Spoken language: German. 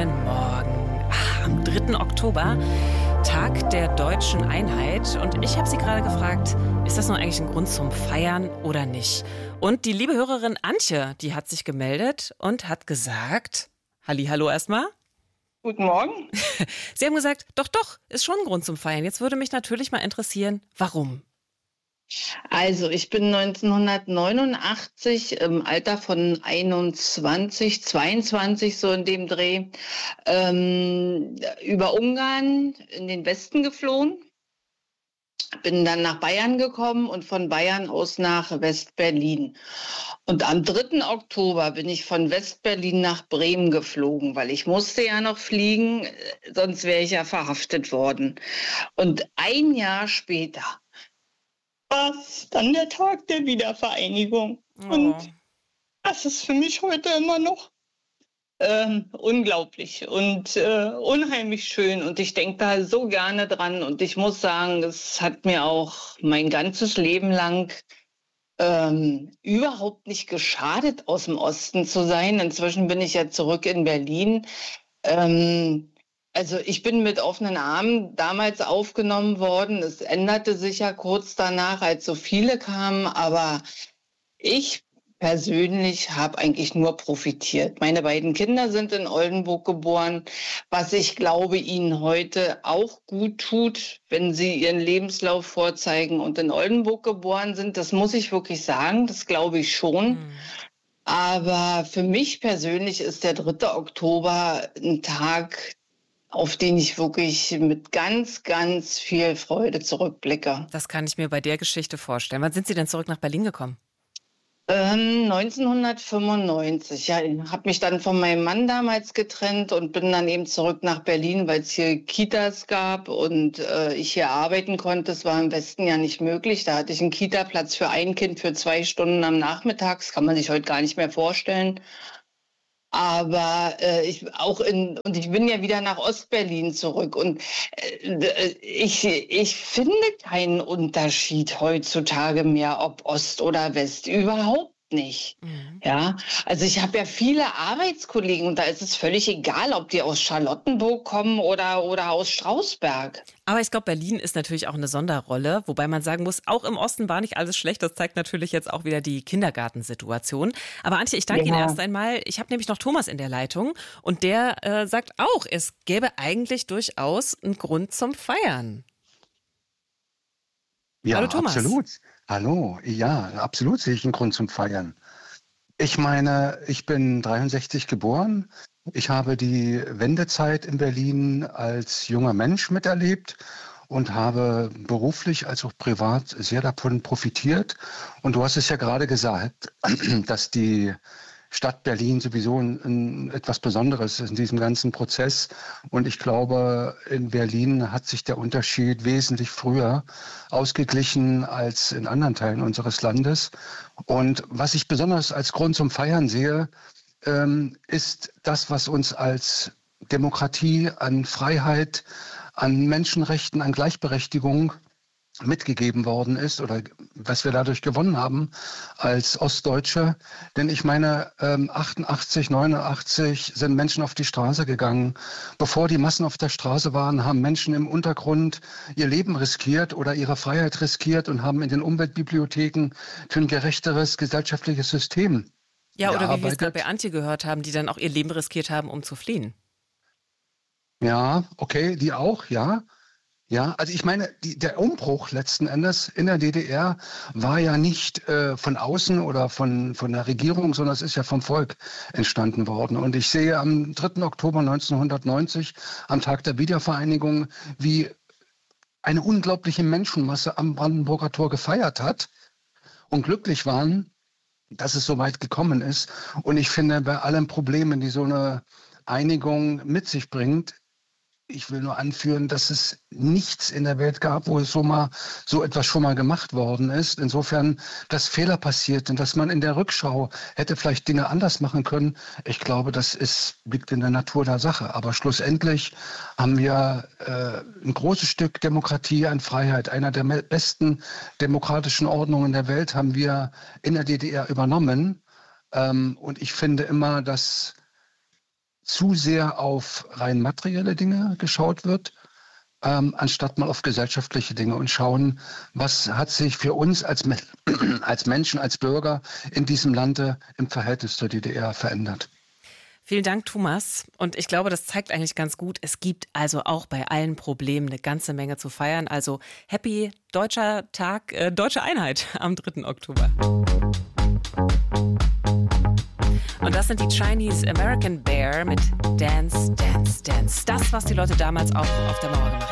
Guten Morgen. Am 3. Oktober, Tag der deutschen Einheit. Und ich habe Sie gerade gefragt, ist das nun eigentlich ein Grund zum Feiern oder nicht? Und die liebe Hörerin Antje, die hat sich gemeldet und hat gesagt, Hallihallo erstmal. Guten Morgen. Sie haben gesagt, doch, ist schon ein Grund zum Feiern. Jetzt würde mich natürlich mal interessieren, warum? Also ich bin 1989 im Alter von 21, 22 so in dem Dreh über Ungarn in den Westen geflohen. Bin dann nach Bayern gekommen und von Bayern aus nach West-Berlin. Und am 3. Oktober bin ich von West-Berlin nach Bremen geflogen, weil ich musste ja noch fliegen, sonst wäre ich ja verhaftet worden. Und ein Jahr später war es dann der Tag der Wiedervereinigung. Oh. Und das ist für mich heute immer noch unglaublich und unheimlich schön. Und ich denke da so gerne dran. Und ich muss sagen, es hat mir auch mein ganzes Leben lang überhaupt nicht geschadet, aus dem Osten zu sein. Inzwischen bin ich ja zurück in Berlin. Also ich bin mit offenen Armen damals aufgenommen worden. Es änderte sich ja kurz danach, als so viele kamen. Aber ich persönlich habe eigentlich nur profitiert. Meine beiden Kinder sind in Oldenburg geboren, was ich glaube, ihnen heute auch gut tut, wenn sie ihren Lebenslauf vorzeigen und in Oldenburg geboren sind. Das muss ich wirklich sagen, das glaube ich schon. Aber für mich persönlich ist der 3. Oktober ein Tag, auf den ich wirklich mit ganz, ganz viel Freude zurückblicke. Das kann ich mir bei der Geschichte vorstellen. Wann sind Sie denn zurück nach Berlin gekommen? 1995. Ja, ich habe mich dann von meinem Mann damals getrennt und bin dann eben zurück nach Berlin, weil es hier Kitas gab und ich hier arbeiten konnte. Das war im Westen ja nicht möglich. Da hatte ich einen Kita-Platz für ein Kind für 2 Stunden am Nachmittag. Das kann man sich heute gar nicht mehr vorstellen. Aber ich bin ja wieder nach Ostberlin zurück und ich finde keinen Unterschied heutzutage mehr, ob Ost oder West, überhaupt nicht. Ja, also ich habe ja viele Arbeitskollegen und da ist es völlig egal, ob die aus Charlottenburg kommen oder aus Strausberg. Aber ich glaube, Berlin ist natürlich auch eine Sonderrolle, wobei man sagen muss, auch im Osten war nicht alles schlecht. Das zeigt natürlich jetzt auch wieder die Kindergartensituation. Aber Antje, ich danke Ihnen erst einmal. Ich habe nämlich noch Thomas in der Leitung und der sagt auch, es gäbe eigentlich durchaus einen Grund zum Feiern. Ja, Hallo Thomas. absolut. Hallo, ja, absolut sehe ich einen Grund zum Feiern. Ich meine, ich bin 63 geboren. Ich habe die Wendezeit in Berlin als junger Mensch miterlebt und habe beruflich als auch privat sehr davon profitiert. Und du hast es ja gerade gesagt, dass die Stadt Berlin sowieso etwas Besonderes ist in diesem ganzen Prozess. Und ich glaube, in Berlin hat sich der Unterschied wesentlich früher ausgeglichen als in anderen Teilen unseres Landes. Und was ich besonders als Grund zum Feiern sehe, ist das, was uns als Demokratie, an Freiheit, an Menschenrechten, an Gleichberechtigung mitgegeben worden ist oder was wir dadurch gewonnen haben als Ostdeutsche. Denn ich meine, 88, 89 sind Menschen auf die Straße gegangen. Bevor die Massen auf der Straße waren, haben Menschen im Untergrund ihr Leben riskiert oder ihre Freiheit riskiert und haben in den Umweltbibliotheken für ein gerechteres gesellschaftliches System Ja, oder wie wir es gerade gearbeitet. bei Antje gehört haben, die dann auch ihr Leben riskiert haben, um zu fliehen. Ja, okay, die auch, ja. Ja, also ich meine, der Umbruch letzten Endes in der DDR war ja nicht von außen oder von der Regierung, sondern es ist ja vom Volk entstanden worden. Und ich sehe am 3. Oktober 1990, am Tag der Wiedervereinigung, wie eine unglaubliche Menschenmasse am Brandenburger Tor gefeiert hat und glücklich waren, dass es so weit gekommen ist. Und ich finde, bei allen Problemen, die so eine Einigung mit sich bringt, ich will nur anführen, dass es nichts in der Welt gab, wo es so etwas schon mal gemacht worden ist. Insofern, dass Fehler passiert und dass man in der Rückschau hätte vielleicht Dinge anders machen können. Ich glaube, liegt in der Natur der Sache. Aber schlussendlich haben wir ein großes Stück Demokratie an Freiheit. Einer der besten demokratischen Ordnungen der Welt haben wir in der DDR übernommen. Und ich finde immer, dass zu sehr auf rein materielle Dinge geschaut wird, anstatt mal auf gesellschaftliche Dinge und schauen, was hat sich für uns als Menschen, als Bürger in diesem Lande im Verhältnis zur DDR verändert. Vielen Dank, Thomas. Und ich glaube, das zeigt eigentlich ganz gut, es gibt also auch bei allen Problemen eine ganze Menge zu feiern. Also happy Deutscher Tag, Deutsche Einheit am 3. Oktober. Und das sind die Chinese American Bear mit Dance, Dance, Dance. Das, was die Leute damals auch auf der Mauer gemacht haben.